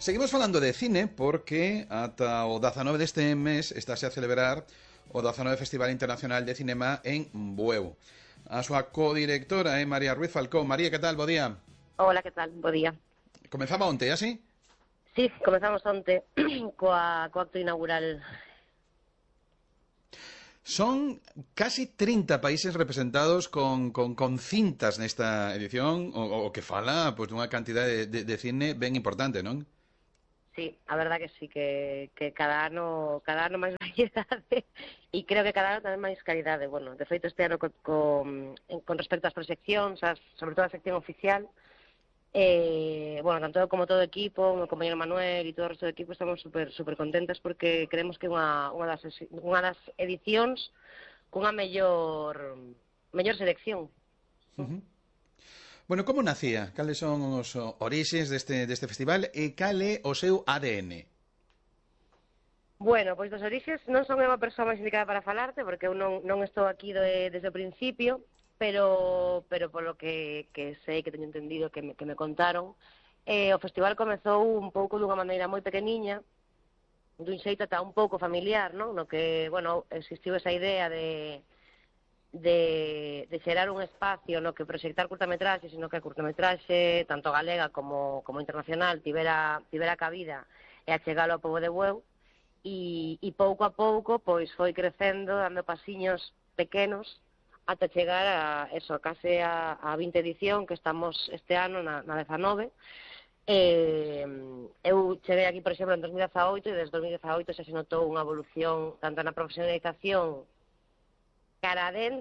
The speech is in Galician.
Seguimos falando de cine porque ata o 19 deste mes estáse a celebrar o 19 Festival Internacional de Cinema en Bueu. A súa codirectora é María Ruiz Falcón. María, que tal? Bo día. Hola, que tal? Bo día. Comezaba onte, así? Sí, comezamos onte co acto inaugural. Son casi 30 países representados con cintas nesta edición, o que fala pois, dunha cantidade de cine ben importante, non? Sí, a verdad que sí, que cada ano máis variedade e creo que cada ano tamén máis calidade. Bueno, de feito este ano con respecto ás proxeccións, sobre todo a sección oficial, bueno, tanto como todo o equipo, o meu compañero Manuel e todo o resto do equipo estamos super contentas porque creemos que é unha das edicións cunha mellor selección. Bueno, como nacía? Cales son os orixes deste festival e cal é o seu ADN? Bueno, pois dos orixes non son unha persoa máis indicada para falarte, porque eu non estou aquí desde o principio, pero polo que sei, que teño entendido, que me contaron, o festival comezou un pouco dunha maneira moi pequeniña, dun xeito ata un pouco familiar, non? No que, bueno, existiu esa idea de xerar un espacio no que proxectar curtametraxes, sino que a curtametraxe, tanto galega como internacional, tivera cabida e achegalo ao pobo de Bueu, e pouco a pouco pois foi crecendo, dando pasiños pequenos, ata chegar a eso, case a 20 edición, que estamos este ano na 19. Eu cheguei aquí, por exemplo, en 2018, e desde 2018 xa se notou unha evolución tanto na profesionalización cara adentro,